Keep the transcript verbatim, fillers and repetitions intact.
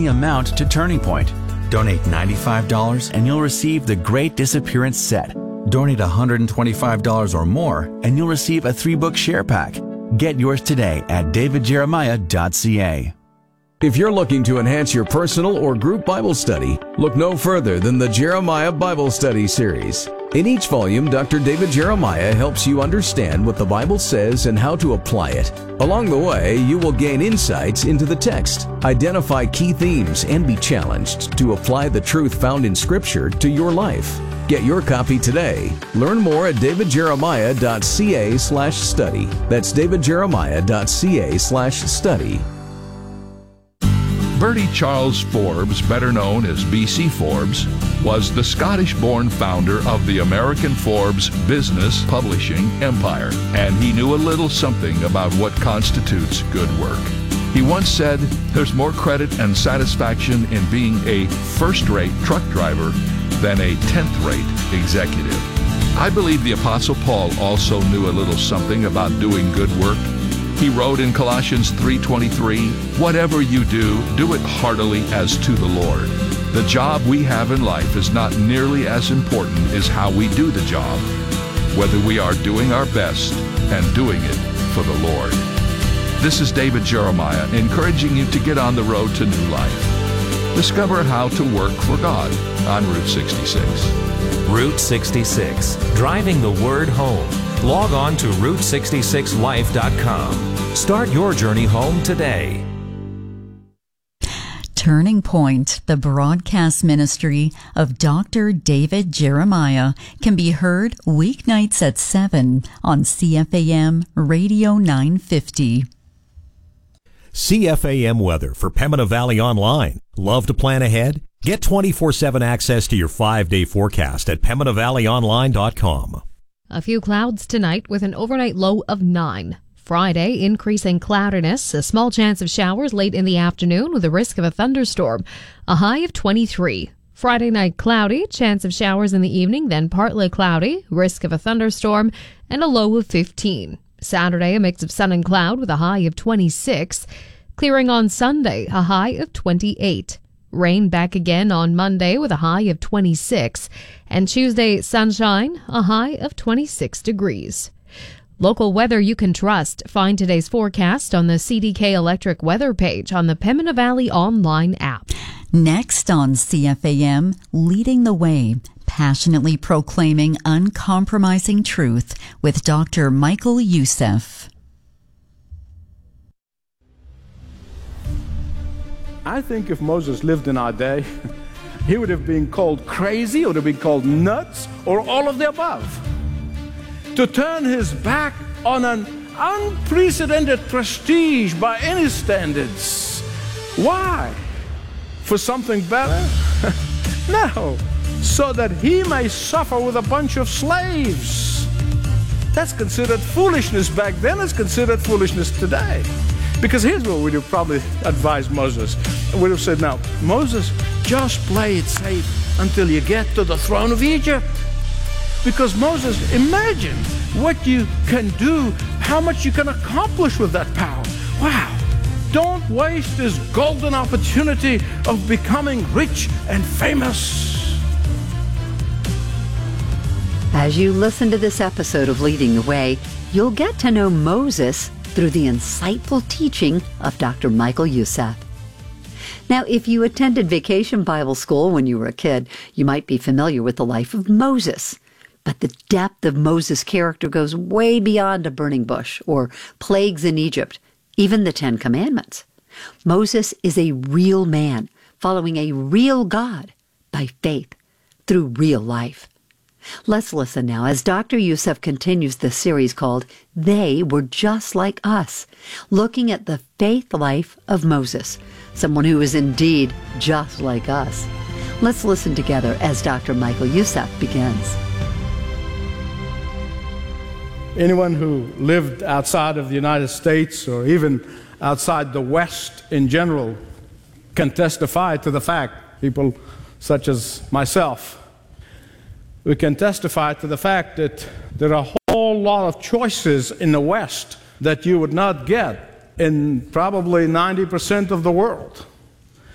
any amount to Turning Point. Donate ninety-five dollars and you'll receive the Great Disappearance Set. Donate one hundred twenty-five dollars or more and you'll receive a three-book share pack. Get yours today at david jeremiah dot c a. If you're looking to enhance your personal or group Bible study, look no further than the Jeremiah Bible Study Series. In each volume, Doctor David Jeremiah helps you understand what the Bible says and how to apply it. Along the way, you will gain insights into the text, identify key themes, and be challenged to apply the truth found in Scripture to your life. Get your copy today. Learn more at david jeremiah dot c a slash study. That's david jeremiah dot c a slash study. Bertie Charles Forbes, better known as B C Forbes, was the Scottish-born founder of the American Forbes business publishing empire, and he knew a little something about what constitutes good work. He once said, "There's more credit and satisfaction in being a first-rate truck driver than a tenth-rate executive." I believe the Apostle Paul also knew a little something about doing good work. He wrote in Colossians three twenty-three, "Whatever you do, do it heartily as to the Lord." The job we have in life is not nearly as important as how we do the job, whether we are doing our best and doing it for the Lord. This is David Jeremiah, encouraging you to get on the road to new life. Discover how to work for God on Route sixty-six. Route sixty-six, driving the word home. Log on to route sixty-six life dot com. Start your journey home today. Turning Point, the broadcast ministry of Doctor David Jeremiah, can be heard weeknights at seven on C F A M Radio nine fifty. C F A M weather for Pembina Valley Online. Love to plan ahead? Get twenty-four seven access to your five-day forecast at pembina valley online dot com. A few clouds tonight with an overnight low of nine. Friday, increasing cloudiness, a small chance of showers late in the afternoon with a risk of a thunderstorm, a high of twenty-three. Friday night cloudy, chance of showers in the evening, then partly cloudy, risk of a thunderstorm, and a low of fifteen. Saturday, a mix of sun and cloud with a high of twenty-six. Clearing on Sunday, a high of twenty-eight. Rain back again on Monday with a high of twenty-six. And Tuesday, sunshine, a high of twenty-six degrees. Local weather you can trust. Find today's forecast on the C D K Electric weather page on the Pembina Valley online app. Next on C F A M, Leading the Way, passionately proclaiming uncompromising truth with Doctor Michael Youssef. I think if Moses lived in our day, he would have been called crazy, would have been called nuts, or all of the above. To turn his back on an unprecedented prestige by any standards. Why? For something better? No. So that he may suffer with a bunch of slaves. That's considered foolishness back then. It's considered foolishness today. Because here's what we'd have probably advised Moses. We'd have said, now, Moses, just play it safe until you get to the throne of Egypt. Because Moses, imagine what you can do, how much you can accomplish with that power. Wow. Don't waste this golden opportunity of becoming rich and famous. As you listen to this episode of Leading the Way, you'll get to know Moses through the insightful teaching of Doctor Michael Youssef. Now, if you attended Vacation Bible School when you were a kid, you might be familiar with the life of Moses. But the depth of Moses' character goes way beyond a burning bush or plagues in Egypt, even the Ten Commandments. Moses is a real man following a real God by faith through real life. Let's listen now as Doctor Youssef continues the series called They Were Just Like Us, looking at the faith life of Moses, someone who is indeed just like us. Let's listen together as Doctor Michael Youssef begins. Anyone who lived outside of the United States or even outside the West in general can testify to the fact, people such as myself, we can testify to the fact that there are a whole lot of choices in the West that you would not get in probably ninety percent of the world.